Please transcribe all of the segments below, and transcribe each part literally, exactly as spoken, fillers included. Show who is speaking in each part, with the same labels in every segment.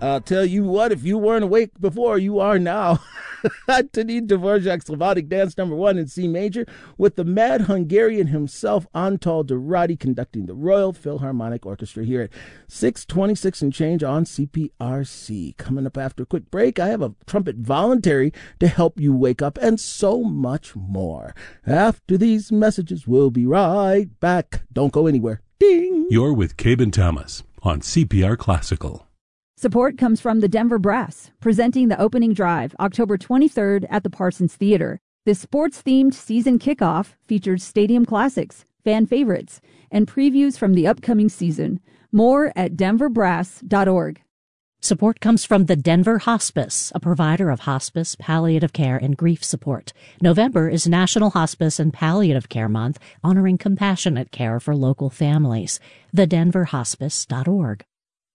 Speaker 1: I'll tell you what, if you weren't awake before, you are now. Antonín Dvorak's Slavonic Dance number one in C major, with the mad Hungarian himself, Antal Dorati, conducting the Royal Philharmonic Orchestra here at six twenty-six and change on C P R C. Coming up after a quick break, I have a trumpet voluntary to help you wake up, and so much more. After these messages, we'll be right back. Don't go anywhere. Ding!
Speaker 2: You're with Cabin Thomas on C P R Classical.
Speaker 3: Support comes from the Denver Brass, presenting the opening drive October twenty-third at the Parsons Theater. This sports-themed season kickoff features stadium classics, fan favorites, and previews from the upcoming season. More at denver brass dot org.
Speaker 4: Support comes from the Denver Hospice, a provider of hospice, palliative care, and grief support. November is National Hospice and Palliative Care Month, honoring compassionate care for local families. the denver hospice dot org.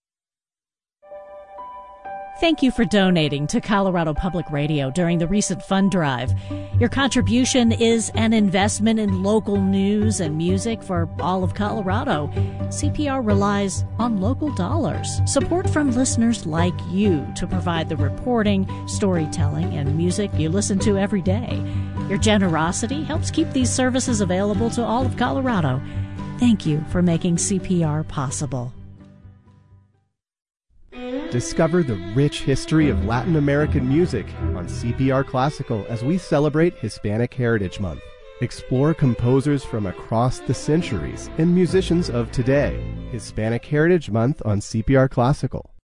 Speaker 4: Thank you for donating to Colorado Public Radio during the recent fund drive. Your contribution is an investment in local news and music for all of Colorado. C P R relies on local dollars, support from listeners like you to provide the reporting, storytelling, and music you listen to every day. Your generosity helps keep these services available to all of Colorado. Thank you for making C P R possible.
Speaker 5: Discover the rich history of Latin American music on C P R Classical as we celebrate Hispanic Heritage Month. Explore composers from across the centuries and musicians of today. Hispanic Heritage Month on C P R Classical.